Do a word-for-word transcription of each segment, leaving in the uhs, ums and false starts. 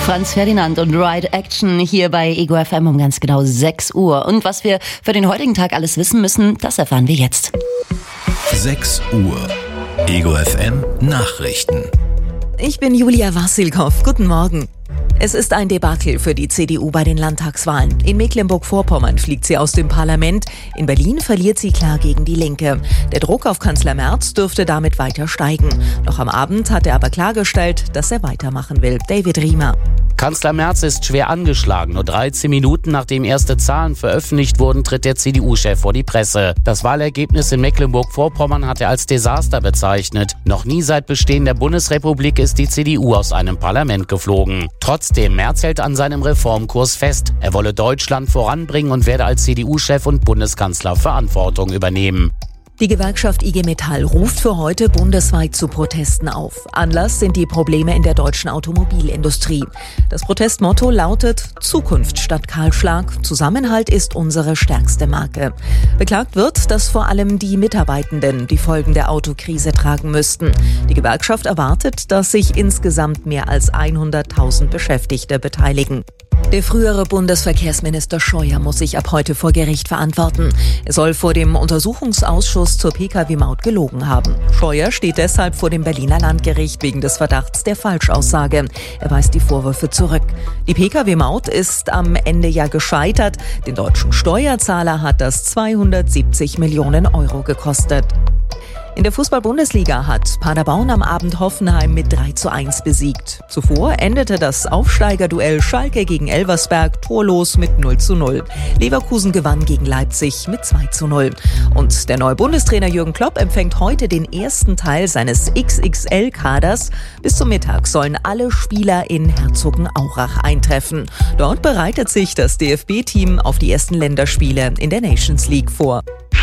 Franz Ferdinand und Ride Action hier bei Ego F M um ganz genau sechs Uhr. Und was wir für den heutigen Tag alles wissen müssen, das erfahren wir jetzt. sechs Uhr. Ego F M Nachrichten. Ich bin Julia Wassilkow. Guten Morgen. Es ist ein Debakel für die C D U bei den Landtagswahlen. In Mecklenburg-Vorpommern fliegt sie aus dem Parlament. In Berlin verliert sie klar gegen die Linke. Der Druck auf Kanzler Merz dürfte damit weiter steigen. Noch am Abend hat er aber klargestellt, dass er weitermachen will. David Riemer. Kanzler Merz ist schwer angeschlagen. Nur dreizehn Minuten nachdem erste Zahlen veröffentlicht wurden, tritt der C D U-Chef vor die Presse. Das Wahlergebnis in Mecklenburg-Vorpommern hat er als Desaster bezeichnet. Noch nie seit Bestehen der Bundesrepublik ist die C D U aus einem Parlament geflogen. Trotzdem, Merz hält an seinem Reformkurs fest. Er wolle Deutschland voranbringen und werde als C D U-Chef und Bundeskanzler Verantwortung übernehmen. Die Gewerkschaft I G Metall ruft für heute bundesweit zu Protesten auf. Anlass sind die Probleme in der deutschen Automobilindustrie. Das Protestmotto lautet Zukunft statt Kahlschlag. Zusammenhalt ist unsere stärkste Marke. Beklagt wird, dass vor allem die Mitarbeitenden die Folgen der Autokrise tragen müssten. Die Gewerkschaft erwartet, dass sich insgesamt mehr als hunderttausend Beschäftigte beteiligen. Der frühere Bundesverkehrsminister Scheuer muss sich ab heute vor Gericht verantworten. Er soll vor dem Untersuchungsausschuss zur P K W-Maut gelogen haben. Scheuer steht deshalb vor dem Berliner Landgericht wegen des Verdachts der Falschaussage. Er weist die Vorwürfe zurück. Die P K W-Maut ist am Ende ja gescheitert. Den deutschen Steuerzahler hat das zweihundertsiebzig Millionen Euro gekostet. In der Fußball-Bundesliga hat Paderborn am Abend Hoffenheim mit drei zu eins besiegt. Zuvor endete das Aufsteigerduell Schalke gegen Elversberg torlos mit null zu null. Leverkusen gewann gegen Leipzig mit zwei zu null. Und der neue Bundestrainer Jürgen Klopp empfängt heute den ersten Teil seines X X L-Kaders. Bis zum Mittag sollen alle Spieler in Herzogenaurach eintreffen. Dort bereitet sich das D F B-Team auf die ersten Länderspiele in der Nations League vor.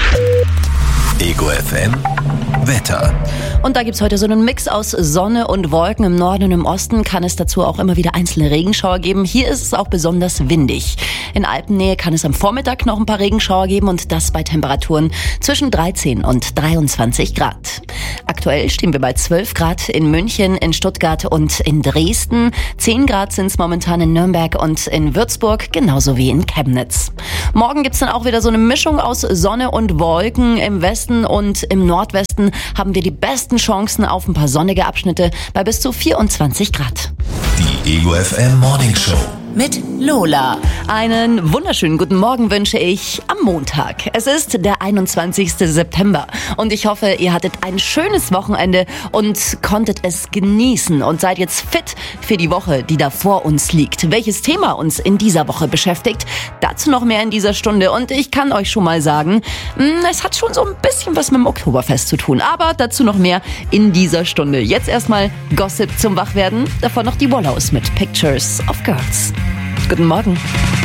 Ego F M Wetter. Und da gibt's heute so einen Mix aus Sonne und Wolken. Im Norden und im Osten kann es dazu auch immer wieder einzelne Regenschauer geben. Hier ist es auch besonders windig. In Alpennähe kann es am Vormittag noch ein paar Regenschauer geben und das bei Temperaturen zwischen dreizehn und dreiundzwanzig Grad. Aktuell stehen wir bei zwölf Grad in München, in Stuttgart und in Dresden. zehn Grad sind es momentan in Nürnberg und in Würzburg, genauso wie in Chemnitz. Morgen gibt's dann auch wieder so eine Mischung aus Sonne und Wolken. Im Westen und im Nordwesten haben wir die besten Chancen auf ein paar sonnige Abschnitte bei bis zu vierundzwanzig Grad. Die Ego F M Morning Show mit Lola. Einen wunderschönen guten Morgen wünsche ich am Montag. Es ist der einundzwanzigsten September und ich hoffe, ihr hattet ein schönes Wochenende und konntet es genießen und seid jetzt fit für die Woche, die da vor uns liegt. Welches Thema uns in dieser Woche beschäftigt, dazu noch mehr in dieser Stunde und ich kann euch schon mal sagen, es hat schon so ein bisschen was mit dem Oktoberfest zu tun, aber dazu noch mehr in dieser Stunde. Jetzt erstmal Gossip zum Wachwerden, davon noch die Wallows mit Pictures of Girls. Guten Morgen.